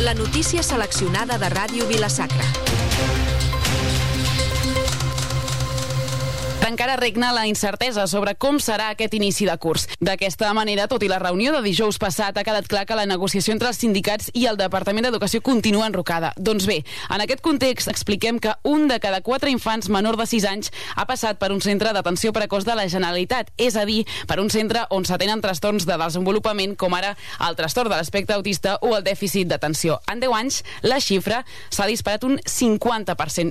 La notícia seleccionada de Ràdio Vila-sacra. Encara regna la incertesa sobre com serà aquest inici de curs. D'aquesta manera, tot i la reunió de dijous passat, ha quedat clar que la negociació entre els sindicats i el Departament d'Educació continua enrocada. Doncs bé, en aquest context expliquem que un de cada 4 infants menor de 6 anys ha passat per un centre d'atenció precoç de la Generalitat, és a dir, per un centre on s'atenen trastorns de desenvolupament com ara el trastorn de l'espectre autista o el dèficit d'atenció. En 10 anys, la xifra s'ha disparat un 50%.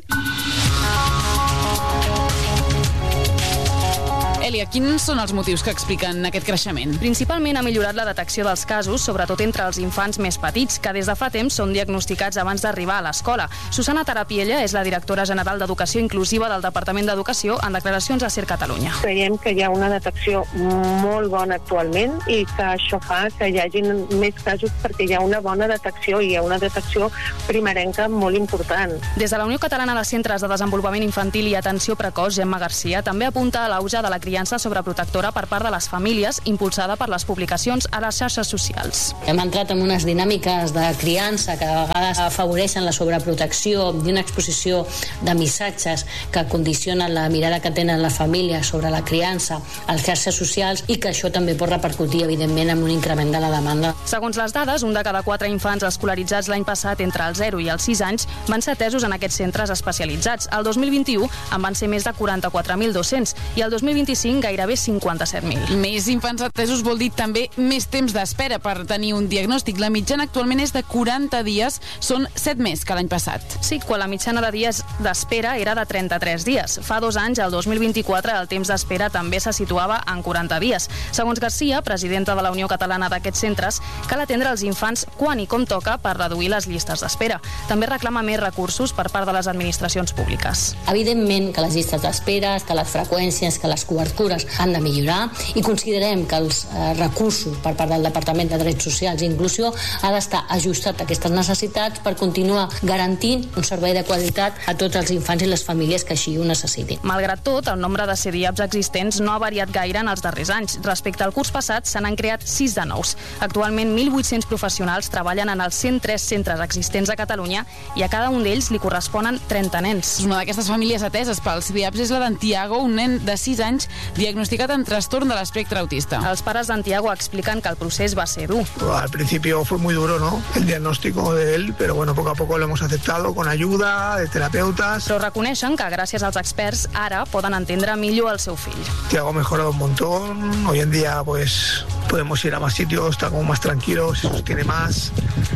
Elia, quins són els motius que expliquen aquest creixement? Principalment ha millorat la detecció dels casos, sobretot entre els infants més petits, que des de fa temps són diagnosticats abans d'arribar a l'escola. Susana Tarapiella és la directora general d'Educació Inclusiva del Departament d'Educació en declaracions a Ser Catalunya. Creiem que hi ha una detecció molt bona actualment i que això fa que hi hagi més casos perquè hi ha una bona detecció i hi ha una detecció primerenca molt important. Des de la Unió Catalana de Centres de Desenvolupament Infantil i Atenció Precoç, Gemma Garcia, també apunta a l'auge de la criança sobreprotectora per part de les famílies, impulsada per les publicacions a les xarxes socials. Hem entrat en unes dinàmiques de criança que a vegades afavoreixen la sobreprotecció i una exposició de missatges que condicionen la mirada que tenen les famílies sobre la criança a les xarxes socials i que això també pot repercutir, evidentment, en un increment de la demanda. Segons les dades, un de cada 4 infants escolaritzats l'any passat entre els 0 i els 6 anys van ser atesos en aquests centres especialitzats. El 2021 en van ser més de 44.200 i el 2025 gairebé 57.000. Més infants atesos vol dir també més temps d'espera per tenir un diagnòstic. La mitjana actualment és de 40 dies, són 7 més que l'any passat. Sí, quan la mitjana de dies d'espera era de 33 dies. Fa 2 anys, el 2024, el temps d'espera també se situava en 40 dies. Segons Garcia, presidenta de la Unió Catalana d'aquests centres, cal atendre els infants quan i com toca per reduir les llistes d'espera. També reclama més recursos per part de les administracions públiques. Evidentment que les llistes d'espera, que les freqüències, que les cobertures han de millorar i considerem que els recursos per part del Departament de Drets Socials i Inclusió ha d'estar ajustat a aquestes necessitats per continuar garantint un servei de qualitat a tots els infants i les famílies que així ho necessitin. Malgrat tot, el nombre de CDIAPs existents no ha variat gaire en els darrers anys. Respecte al curs passat, se n'han creat 6 de nous. Actualment, 1.800 professionals treballen en els 103 centres existents a Catalunya i a cada un d'ells li corresponen 30 nens. Una d'aquestes famílies ateses pels CDIAPs és la d'en Tiago, un nen de 6 anys diagnosticat amb trastorn de l'espectre autista. Els pares d'en Tiago expliquen que el procés va ser dur. Al principio fue muy duro, ¿no? El diagnóstico de él, pero bueno, poco a poco lo hemos aceptado con ayuda de terapeutas. Però reconeixen que gràcies als experts ara poden entendre millor el seu fill. Tiago ha mejorado un montón. Hoy en día pues podemos ir a más sitios, está como más tranquilo, se sostiene más.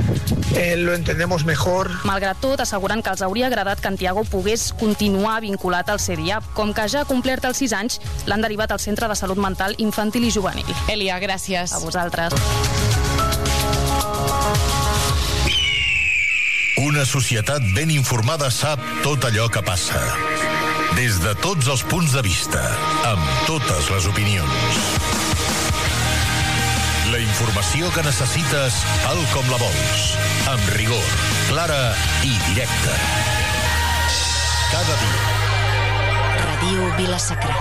Lo entendemos mejor. Malgrat tot, asseguren que els hauria agradat que en Tiago pogués continuar vinculat al CDIAP. Com que ja ha complert els 6 anys, l'han derivat al Centre de Salut Mental Infantil i Juvenil. Elia, gràcies. A vosaltres. Una societat ben informada sap tot allò que passa. Des de tots els punts de vista, amb totes les opinions. La informació que necessites tal com la vols, amb rigor, clara i directa. Cada dia. Ràdio Vila-sacra.